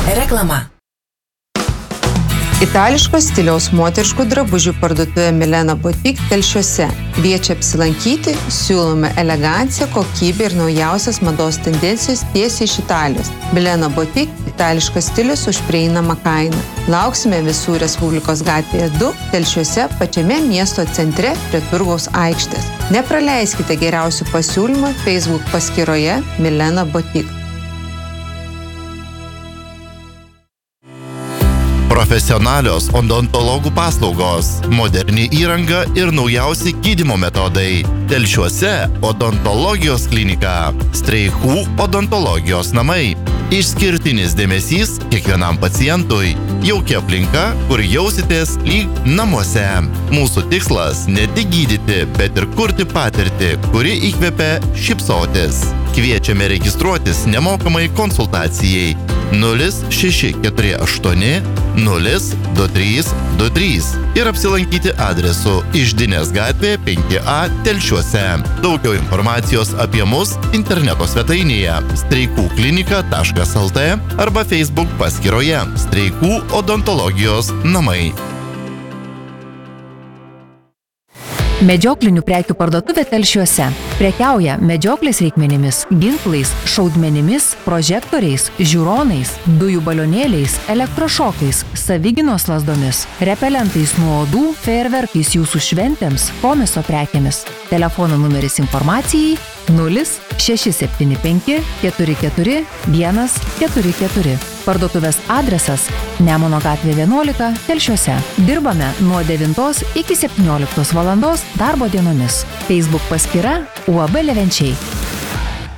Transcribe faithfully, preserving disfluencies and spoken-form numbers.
Reklama. Itališko stiliaus moteriškų drabužių parduotuvė Milena Boutique Telšiuose kviečia apsilankyti, siūlome eleganciją, kokybę ir naujausias mados tendencijas tiesiai iš Italijos. Milena Boutique – itališkas stilius už prieinamą kainą. Lauksime visų Respublikos gatvėje du, Telšiuose, pačiame miesto centre prie Turgaus aikštės. Nepraleiskite geriausių pasiūlymų Facebook paskyroje Milena Boutique. Profesionalios odontologų paslaugos, moderni įranga ir naujausi gydymo metodai. Telšiuose odontologijos klinika, Streikų odontologijos namai. Išskirtinis dėmesys kiekvienam pacientui. Jaukia aplinka, kur jausitės lyg namuose. Mūsų tikslas ne tik gydyti, bet ir kurti patirtį, kuri įkvepia šypsotis. Kviečiame registruotis nemokamai konsultacijai nulis šeši keturi aštuoni nulis du trys du trys ir apsilankyti adresu Iždinės gatvė penki A Telšiuose. Daugiau informacijos apie mus interneto svetainėje streikų klinika taškas el tė arba Facebook paskyroje Streikų odontologijos namai. Medžioklinių prekių parduotuvė Telšiuose. Prekiauja medžioklės reikmenimis, ginklais, šaudmenimis, prožektoriais, žiūronais, dujų balionėliais, elektrošokais, savigynos lazdomis, repelentais nuo uodų, fejerverkais jūsų šventėms, komiso prekėmis. Telefono numeris informacijai nulis šeši septyni penki keturi keturi vienas keturi keturi. Parduotuvės adresas Nemuno gatvė vienuolika Telšiuose. Dirbame nuo devintos iki septynioliktos valandos darbo dienomis. Facebook paskyra U A B Levenčiai.